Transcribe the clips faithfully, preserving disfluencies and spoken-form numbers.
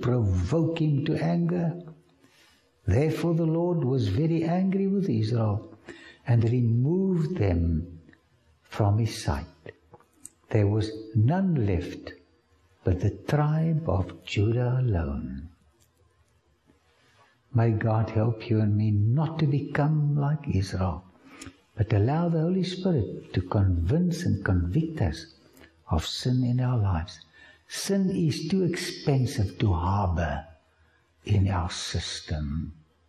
provoke him to anger. Therefore the Lord was very angry with Israel and removed them from his sight. There was none left but the tribe of Judah alone. May God help you and me not to become like Israel, but allow the Holy Spirit to convince and convict us of sin in our lives. Sin is too expensive to harbor in our system.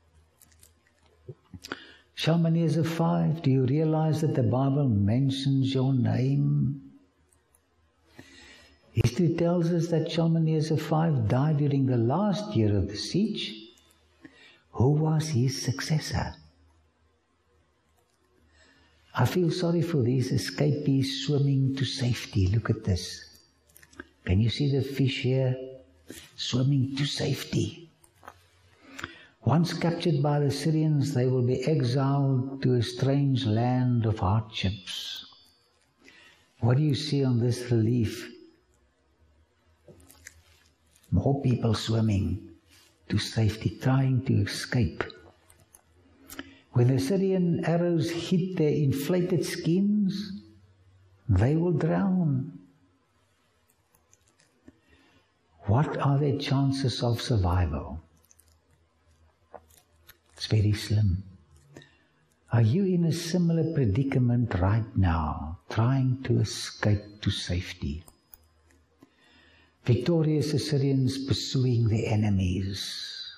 Shalmaneser five, do you realize that the Bible mentions your name? History tells us that Shalmaneser five died during the last year of the siege. Who was his successor? I feel sorry for these escapees swimming to safety. Look at this. Can you see the fish here? Swimming to safety. Once captured by the Syrians, they will be exiled to a strange land of hardships. What do you see on this relief? More people swimming to safety, trying to escape. When the Syrian arrows hit their inflated skins, they will drown. What are their chances of survival? It's very slim. Are you in a similar predicament right now, trying to escape to safety? Victorious Assyrians pursuing their enemies.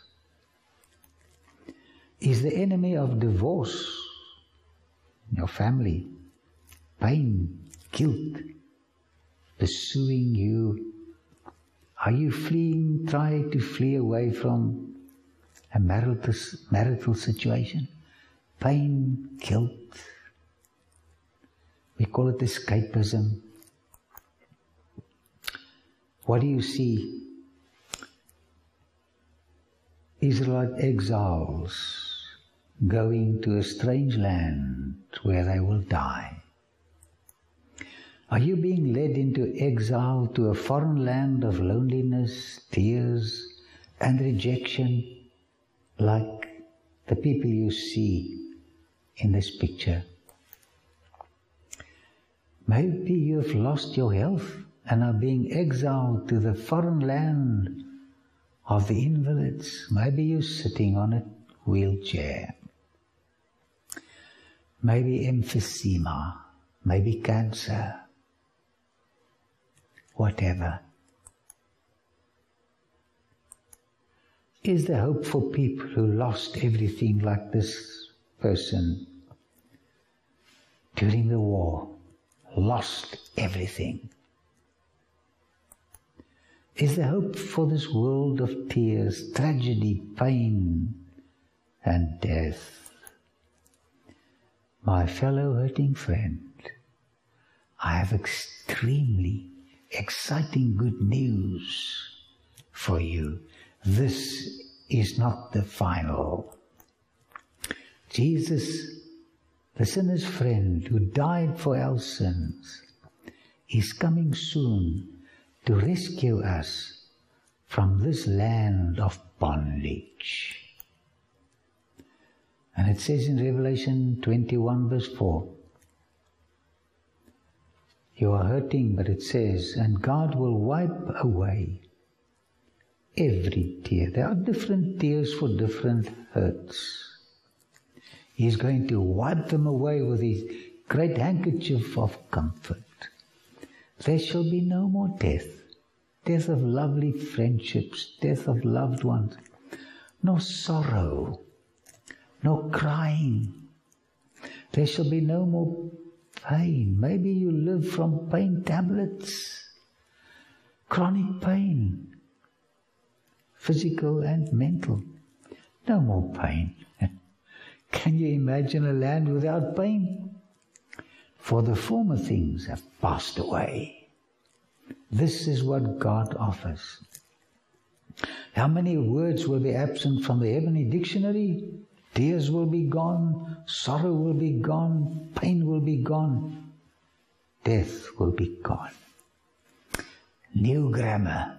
Is the enemy of divorce in your family, pain, guilt, pursuing you? Are you fleeing, trying to flee away from a marital, marital situation? Pain, guilt. We call it escapism. What do you see? Israelite exiles going to a strange land where they will die. Are you being led into exile to a foreign land of loneliness, tears, and rejection, like the people you see in this picture? Maybe you have lost your health and are being exiled to the foreign land of the invalids. Maybe you're sitting on a wheelchair. Maybe emphysema, maybe cancer, whatever. Is there hope for people who lost everything like this person during the war? Lost everything. Is there hope for this world of tears, tragedy, pain, and death? My fellow hurting friend, I have extremely exciting good news for you. This is not the final. Jesus, the sinner's friend who died for our sins, is coming soon to rescue us from this land of bondage. And it says in Revelation twenty-one verse four, you are hurting, but it says, and God will wipe away every tear. There are different tears for different hurts. He's going to wipe them away with his great handkerchief of comfort. There shall be no more death, death of lovely friendships, death of loved ones, no sorrow, no crying. There shall be no more pain. Maybe you live from pain tablets, chronic pain, physical and mental. No more pain. Can you imagine a land without pain? For the former things have passed away. This is what God offers. How many words will be absent from the heavenly dictionary? Tears will be gone, sorrow will be gone, pain will be gone, death will be gone. New grammar.